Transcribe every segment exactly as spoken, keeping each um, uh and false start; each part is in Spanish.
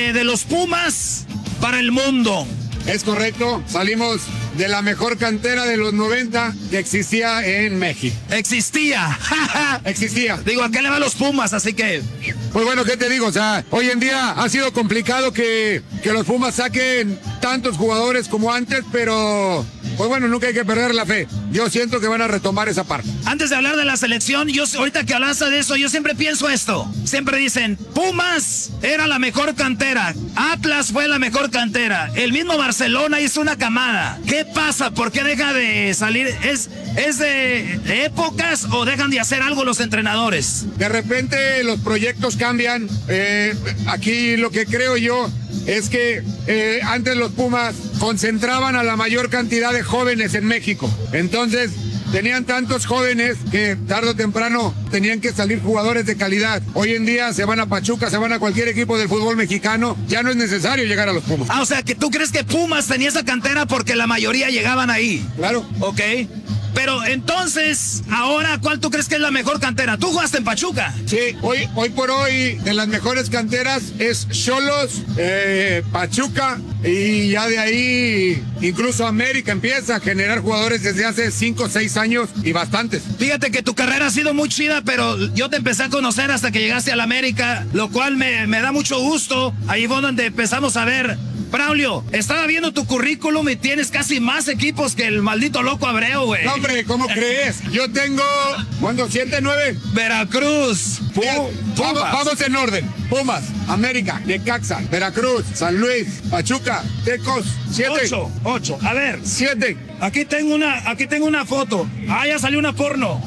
eh, de los Pumas para el mundo. Es correcto, salimos de la mejor cantera de los noventa que existía en México. Existía. Existía. Digo, ¿a qué le van los Pumas? Así que... Pues bueno, ¿qué te digo? O sea, hoy en día ha sido complicado que, que los Pumas saquen tantos jugadores como antes, pero... Pues bueno, nunca hay que perder la fe. Yo siento que van a retomar esa parte. Antes de hablar de la selección, yo ahorita que hablaste de eso, yo siempre pienso esto. Siempre dicen, Pumas era la mejor cantera. Atlas fue la mejor cantera. El mismo Barcelona hizo una camada. ¿Qué pasa? ¿Por qué deja de salir? ¿Es, es de, de épocas o dejan de hacer algo los entrenadores? De repente los proyectos cambian. Eh, aquí lo que creo yo es que eh, antes los Pumas concentraban a la mayor cantidad de jóvenes en México. Entonces tenían tantos jóvenes que tarde o temprano tenían que salir jugadores de calidad. Hoy en día se van a Pachuca, se van a cualquier equipo del fútbol mexicano. Ya no es necesario llegar a los Pumas. Ah, o sea, que tú crees que Pumas tenía esa cantera porque la mayoría llegaban ahí. Claro. Ok. Pero entonces, ahora, ¿cuál tú crees que es la mejor cantera? ¿Tú jugaste en Pachuca? Sí, hoy, hoy por hoy, de las mejores canteras es Xolos, eh, Pachuca, y ya de ahí, incluso América empieza a generar jugadores desde hace cinco o seis años y bastantes. Fíjate que tu carrera ha sido muy chida, pero yo te empecé a conocer hasta que llegaste a la América, lo cual me, me da mucho gusto. Ahí fue donde empezamos a ver. Braulio, estaba viendo tu currículum y tienes casi más equipos que el maldito loco Abreu, güey. No, hombre, ¿cómo crees? Yo tengo, ¿cuándo? ¿Siete, nueve? Veracruz. Pum, vamos, vamos en orden. Pumas, América, Necaxa, Veracruz, San Luis, Pachuca, Tecos, siete. Ocho, ocho. A ver. Siete. Aquí tengo una, aquí tengo una foto. Ah, ya salió una porno.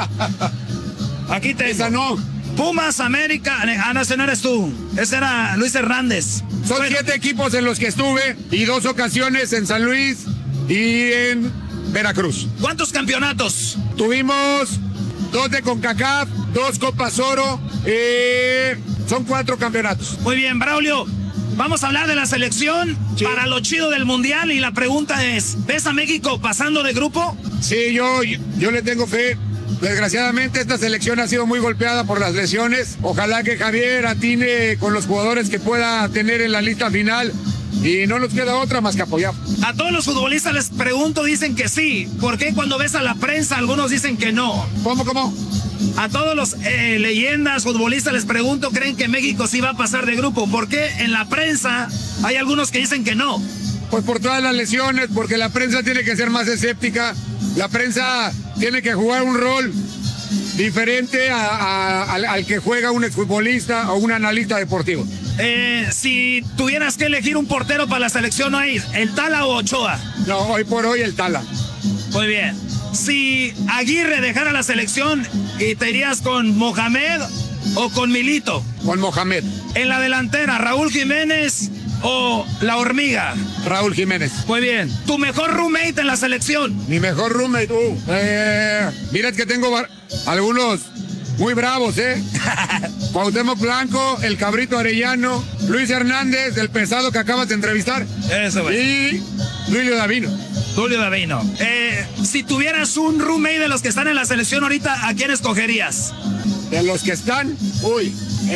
Aquí tengo. Esa no. Pumas, América. Ah, no, ese no eres tú. Ese era Luis Hernández. Son Bueno. siete equipos en los que estuve y dos ocasiones en San Luis y en Veracruz. ¿Cuántos campeonatos? Tuvimos dos de CONCACAF, dos Copas Oro, eh, son cuatro campeonatos. Muy bien, Braulio. Vamos a hablar de la selección sí. para lo chido del Mundial y la pregunta es, ¿ves a México pasando de grupo? Sí, yo, yo, yo le tengo fe. Desgraciadamente esta selección ha sido muy golpeada por las lesiones. Ojalá que Javier atine con los jugadores que pueda tener en la lista final y no nos queda otra más que apoyar. A todos los futbolistas les pregunto, dicen que sí. ¿Por qué cuando ves a la prensa algunos dicen que no? ¿Cómo, cómo? A todos los eh, leyendas futbolistas les pregunto, ¿creen que México sí va a pasar de grupo? ¿Por qué en la prensa hay algunos que dicen que no? Pues por todas las lesiones, porque la prensa tiene que ser más escéptica. La prensa tiene que jugar un rol diferente a, a, al, al que juega un exfutbolista o un analista deportivo. Eh, si tuvieras que elegir un portero para la selección hoy, ¿el Tala o Ochoa? No, hoy por hoy el Tala. Muy bien. Si Aguirre dejara la selección, ¿y te irías con Mohamed o con Milito? Con Mohamed. En la delantera, Raúl Jiménez o La Hormiga. Raúl Jiménez. Muy bien. ¿Tu mejor roommate en la selección? Mi mejor roommate, uh, eh, mira que tengo algunos muy bravos, ¿eh? Cuauhtémoc Blanco, el Cabrito Arellano, Luis Hernández, el pesado que acabas de entrevistar. Eso, güey. Y Julio Davino. Julio Davino. Eh, si tuvieras un roommate de los que están en la selección ahorita, ¿a quién escogerías? De los que están, uy,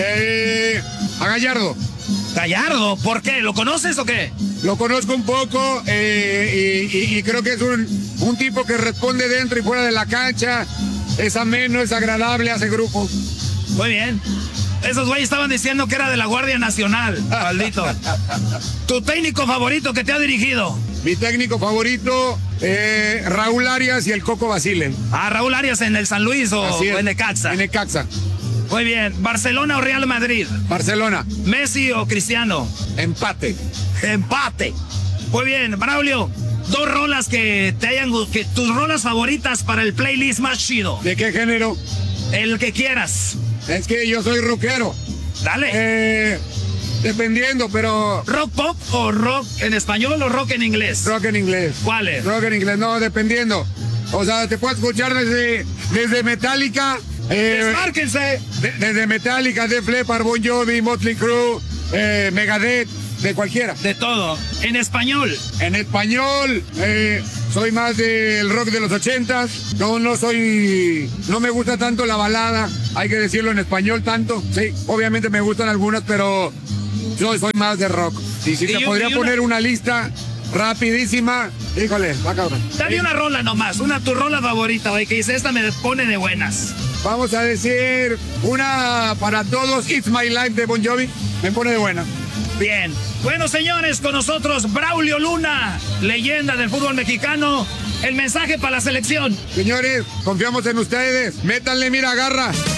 eh, a Gallardo. Gallardo, ¿por qué? ¿Lo conoces o qué? Lo conozco un poco eh, y, y, y creo que es un, un tipo que responde dentro y fuera de la cancha. Es ameno, es agradable, hace grupo. Muy bien. Esos güeyes estaban diciendo que era de la Guardia Nacional, maldito. ¿Tu técnico favorito que te ha dirigido? Mi técnico favorito, eh, Raúl Arias y el Coco Basile. Ah, Raúl Arias en el San Luis o, o en Necaxa. En Necaxa. Muy bien. ¿Barcelona o Real Madrid? Barcelona. ¿Messi o Cristiano? Empate. Empate. Muy bien, Braulio. Dos rolas que te hayan... que tus rolas favoritas para el playlist más chido. ¿De qué género? El que quieras. Es que yo soy rockero. Dale. Eh, dependiendo, pero... ¿Rock pop o rock en español o rock en inglés? Rock en inglés. ¿Cuál es? Rock en inglés, no, dependiendo. O sea, te puedo escuchar desde, desde Metallica... Eh, ¡Desmárquense! De, desde Metallica, Def Leppard, Bon Jovi, Motley Crue, eh, Megadeth, de cualquiera. De todo. ¿En español? En español, eh, soy más del rock de los ochentas. No, no soy... No me gusta tanto la balada, hay que decirlo en español tanto. Sí, obviamente me gustan algunas, pero yo soy más de rock. Y si Y te yo- podría y una- poner una lista rapidísima, híjole, va cabrón. Dame una rola nomás, una tu rola favorita, güey, que dice, esta me pone de buenas. Vamos a decir una para todos, It's My Life de Bon Jovi, me pone de buena. Bien. Bueno, señores, con nosotros Braulio Luna, leyenda del fútbol mexicano. El mensaje para la selección. Señores, confiamos en ustedes, métanle, mira, garra.